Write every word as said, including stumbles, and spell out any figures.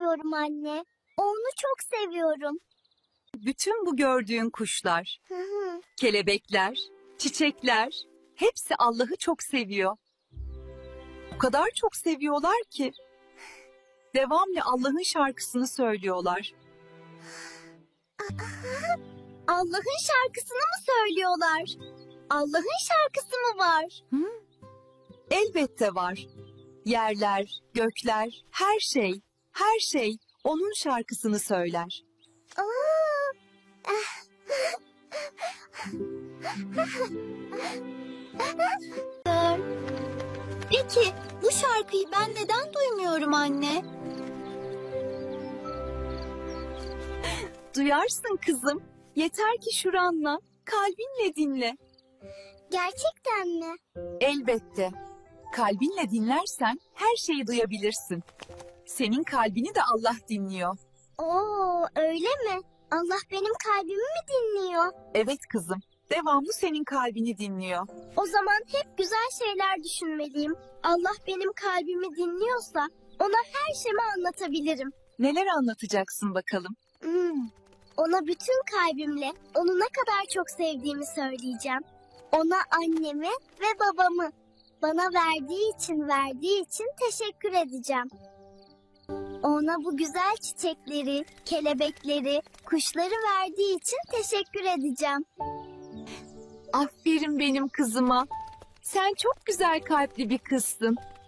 seviyorum anne. Onu çok seviyorum. Bütün bu gördüğün kuşlar, Hı hı. kelebekler, çiçekler hepsi Allah'ı çok seviyor. O kadar çok seviyorlar ki devamlı Allah'ın şarkısını söylüyorlar. Allah'ın şarkısını mı söylüyorlar? Allah'ın şarkısı mı var? Hı? Elbette var. Yerler, gökler, her şey, her şey onun şarkısını söyler. Aa! Peki bu şarkıyı ben neden duymuyorum anne? Duyarsın kızım. Yeter ki şuranla, kalbinle dinle. Gerçekten mi? Elbette. Kalbinle dinlersen her şeyi duyabilirsin. Senin kalbini de Allah dinliyor. Oo, öyle mi? Allah benim kalbimi mi dinliyor? Evet kızım. Devamlı senin kalbini dinliyor. O zaman hep güzel şeyler düşünmeliyim. Allah benim kalbimi dinliyorsa ona her şeyimi anlatabilirim. Neler anlatacaksın bakalım? Hmm. Ona bütün kalbimle onu ne kadar çok sevdiğimi söyleyeceğim. Ona annemi ve babamı bana verdiği için verdiği için teşekkür edeceğim. Ona bu güzel çiçekleri, kelebekleri, kuşları verdiği için teşekkür edeceğim. Aferin benim kızıma. Sen çok güzel kalpli bir kızsın.